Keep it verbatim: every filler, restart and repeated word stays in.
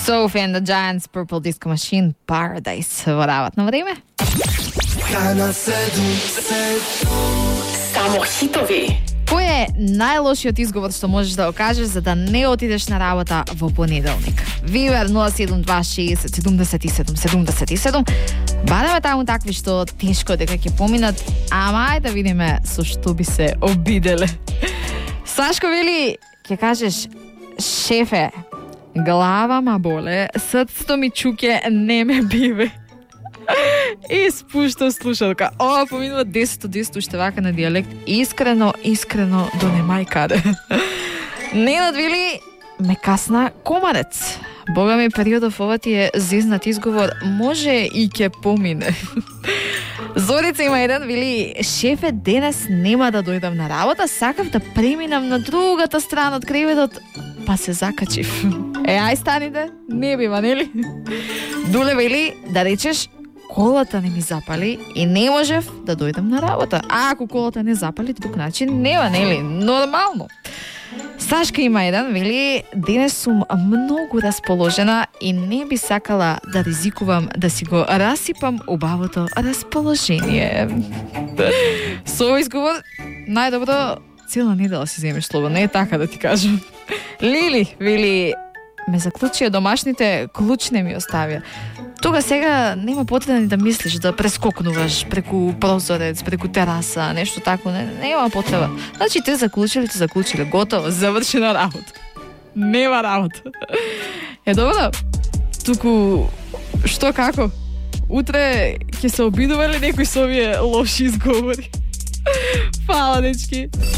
Sophie and the Giants, Purple Disco Machine, Paradise во работно време. Само хитови. Кој е најлошиот изговор што можеш да го кажеш за да не отидеш на работа во понеделник? Вибер нула седум два шест седумдесет и седум седумдесет и седум. Бараме таму такви што тешко дека ќе поминат, ама ајде да видиме со што би се обиделе. Сашко вели, ќе кажеш, шефе, глава ма боле, срцето ми чуке, не ме биве. И спушта слушалка. Ова поминува десет од десет уште вака на дијалект. Искрено, искрено, до немај каде. Ненад вели, ме касна комарец. Бога ми, периодов ова ти е зезнат изговор, може и ќе помине. Зорица има еден, вели, шефе, денес нема да дојдам на работа, сакав да преминам на другата страна од креветот, па се закачив. Е, ај станите, не бива, нели? Дуле вели, да речеш, колата не ми запали и не можев да дојдам на работа. А ако колата не запали, друг начин нема, нели? Нормално. Сашка има еден, вели, денес сум многу расположена и не би сакала да ризикувам да си го расипам убавото расположение. Со овој изговор, најдобро цела недела си земеш слободно, не е така да ти кажам. Лили, вели, ме заклучија домашните, клуч не ми оставија. Тога сега нема потреба ни да мислиш, да прескокнуваш преку прозорец, преку тераса, нешто тако, не, нема потреба. Значи те заклучили, те заклучили, готово, завршена работа. Нема работа. Е, добро, туку, што како? Утре ќе се обидува ли некој со овие лоши изговори? Фала, дечки.